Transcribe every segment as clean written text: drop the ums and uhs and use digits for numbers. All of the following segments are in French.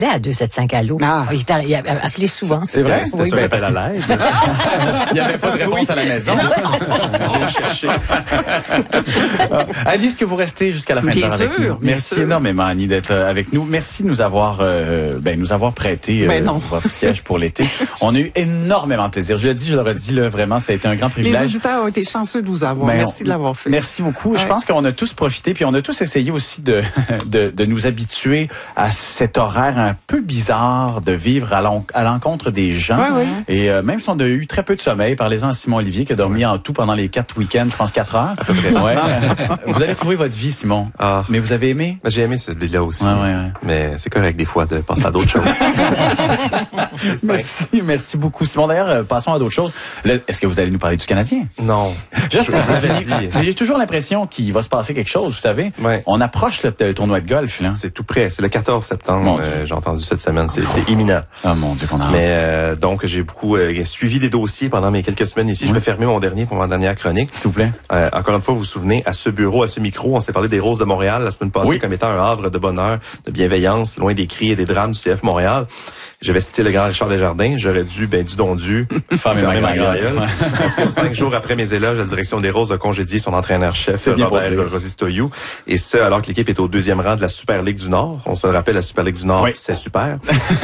à 275 Allô. Il a appelé souvent. C'est vrai? C'était sur l'appel à l'aide. Il n'y avait pas de réponse à la maison. On va chercher. Annie, est-ce que vous restez jusqu'à la fin de l'heure avec nous? Merci énormément, Annie, d'être avec nous. Merci de nous avoir prêté votre siège pour l'été. On a eu énormément de plaisir. Je l'ai dit, je le redis, là, vraiment, ça a été un grand privilège. Les auditeurs ont été chanceux de vous avoir. Merci de l'avoir fait. Merci beaucoup. Ouais. Je pense qu'on a tous profité, puis on a tous essayé aussi de nous habituer à cet horaire un peu bizarre de vivre à l'encontre des gens. Ouais. Et même si on a eu très peu de sommeil, parlez-en à Simon Olivier qui a dormi en tout pendant les 4 week-ends, je pense 4 heures. Ouais. Vous allez trouver votre vie, Simon. Mais vous avez aimé? J'ai aimé celui-là aussi. Ouais. Mais c'est correct des fois de penser à d'autres choses. Merci beaucoup, Simon. D'ailleurs, passons à d'autres choses. Est-ce que vous allez nous parler du Canadien? Non. Je sais, mais j'ai toujours l'impression qu'il va se passer quelque chose, vous savez. Ouais. On approche le tournoi de golf, là. C'est tout près. C'est le 14 septembre. J'ai entendu cette semaine. C'est imminent. Ah, mon Dieu, qu'on a. Mais donc, j'ai beaucoup suivi des dossiers pendant mes quelques semaines ici. Je vais fermer mon dernier pour ma dernière chronique. S'il vous plaît. Encore une fois, vous vous souvenez, à ce bureau, à ce micro, on s'est parlé des Roses de Montréal la semaine passée comme étant un havre de bonheur, de bienveillance, loin des cris et des drames du CF Montréal. Je vais citer le grand Richard Desjardins. J'aurais dû, fermer ma gueule. Parce que 5 jours après mes éloges, la direction des Roses a congédié son entraîneur-chef, Robert Rosistoyou. Et ce, alors que l'équipe est au 2e rang de la Super Ligue du Nord. On se le rappelle, la Super Ligue du Nord, c'est super.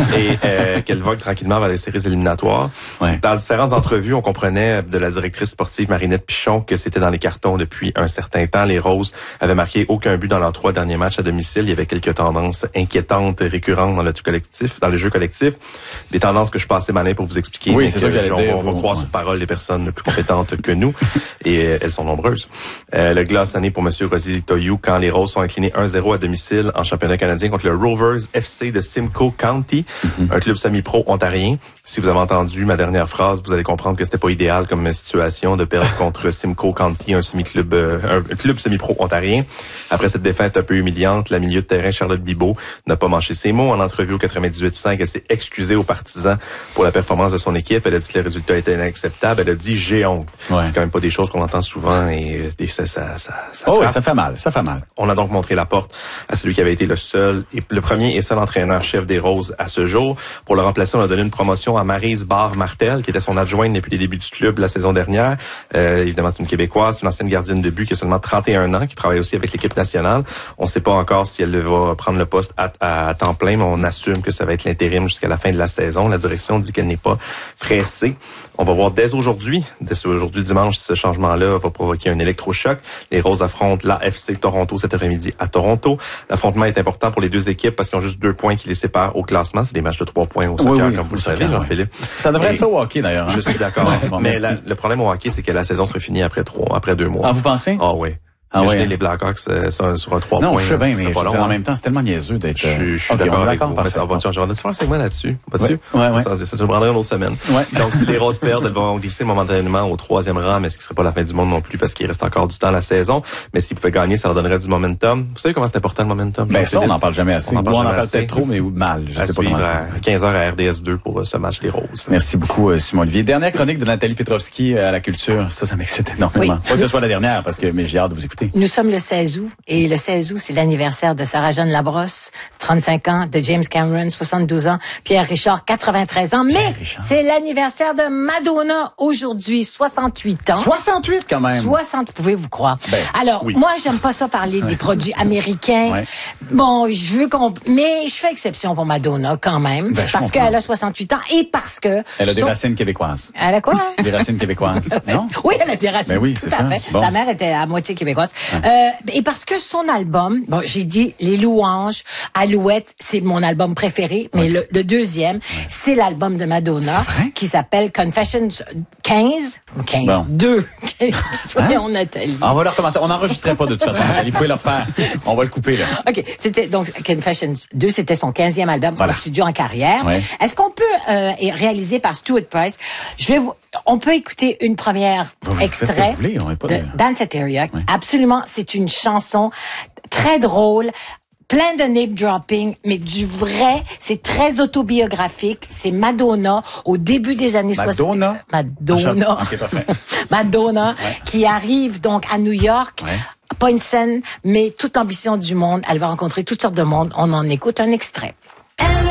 Et qu'elle vogue tranquillement vers les séries éliminatoires. Ouais. Dans différentes entrevues, on comprenait de la directrice sportive Marinette Pichon que c'était dans les cartons depuis un certain temps. Les Roses avaient marqué aucun but dans leurs 3 derniers matchs à domicile. Il y avait quelques tendances inquiétantes, récurrentes dans le jeu collectif. Des tendances que je passe assez malin pour vous expliquer. Oui, c'est ça que j'allais dire. On va croire sur parole les personnes plus compétentes que nous. Et elles sont nombreuses. Le glaçonné pour Monsieur Rosistoyou quand les Roses sont inclinés 1-0 à domicile en championnat canadien contre le Rovers FC de Simcoe County, un club semi-pro ontarien. Si vous avez entendu ma dernière phrase, vous allez comprendre que c'était pas idéal comme situation de perdre contre Simcoe County, un club semi-pro ontarien. Après cette défaite un peu humiliante, la milieu de terrain Charlotte Bibeau n'a pas mâché ses mots. En entrevue au 98.5, elle s'est excusée aux partisans pour la performance de son équipe. Elle a dit que le résultat était inacceptable. Elle a dit « j'ai honte ». C'est quand même pas des choses qu'on entend souvent et ça fait mal. Ça fait mal. On a donc montré la porte à celui qui avait été le premier et seul entraîneur-chef des Roses à ce jour. Pour le remplacer, on a donné une promotion à Maryse Barre-Martel, qui était son adjointe depuis les débuts du club la saison dernière. Évidemment, c'est une Québécoise, une ancienne gardienne de but qui a seulement 31 ans, qui travaille aussi avec l'équipe nationale. On ne sait pas encore si elle va prendre le poste à temps plein, mais on assume que ça va être l'intérim jusqu'à la fin de la saison. La direction dit qu'elle n'est pas pressée. On va voir dès aujourd'hui dimanche, ce changement-là va provoquer un électrochoc. Les Roses affrontent l'AFC Toronto cet après-midi à Toronto. L'affrontement est important pour les deux équipes parce qu'ils ont juste 2 points qui les séparent au classement. C'est des matchs de 3 points au soccer, comme vous le savez, Jean-Philippe. Ça devrait être ça au hockey, d'ailleurs. Je suis d'accord. Mais le problème au hockey, c'est que la saison serait finie après 2 mois. Ah, vous pensez? Ah oui. Les Blackhawks sur un 3 points. Non, je sais bien, mais en même temps, c'est tellement niaiseux d'être... Je suis d'accord avec vous. Mais ça va, on va faire un segment là-dessus. Vas-tu? Ouais. Ça me prendrait une autre semaine. Ouais. Donc, si les Roses perdent, elles vont glisser momentanément au 3e rang, mais ce qui serait pas la fin du monde non plus parce qu'il reste encore du temps à la saison. Mais s'ils pouvaient gagner, ça leur donnerait du momentum. Vous savez comment c'est important le momentum? Ben ça, on n'en parle jamais assez. On en parle peut-être trop, mais mal. Je sais pas comment à 15h à RDS2 pour ce match des Roses. Merci beaucoup, Simon Olivier. Dernière chronique de Nathalie Petrovski à la culture. Ça m'excite énormément. Pas que ce soit la dernière, mais j'ai hâte de vous écouter. Nous sommes le 16 août. Et le 16 août, c'est l'anniversaire de Sarah-Jeanne Labrosse, 35 ans, de James Cameron, 72 ans, Pierre Richard, 93 ans. Mais c'est l'anniversaire de Madonna aujourd'hui, 68 ans. 68 quand même. 60, pouvez-vous croire. Alors, moi, j'aime pas ça parler des produits américains. Ouais. Bon, mais je fais exception pour Madonna quand même, parce qu'elle a 68 ans et parce que... Elle a des racines québécoises. Elle a quoi? Des racines québécoises, non? Oui, elle a des racines. Ben oui, c'est ça. Bon. Sa mère était à moitié québécoise. Et parce que son album, j'ai dit Les Louanges, Alouette, c'est mon album préféré, mais le deuxième, c'est l'album de Madonna qui s'appelle Confessions 2. On Nathalie. On va le recommencer. On n'enregistrait pas de toute façon, Nathalie. Vous pouvez le refaire. On va le couper, là. OK. C'était donc Confessions 2, c'était son 15e album au studio en carrière. Ouais. Est-ce qu'on peut réaliser par Stuart Price? On peut écouter une première extrait de Dance Area. Ouais. Absolument, c'est une chanson très drôle, plein de name dropping, mais du vrai, c'est très autobiographique. C'est Madonna au début des années 60. Madonna. Okay, parfait. Madonna qui arrive donc à New York. Ouais. Pas une scène, mais toute l'ambition du monde. Elle va rencontrer toutes sortes de monde. On en écoute un extrait.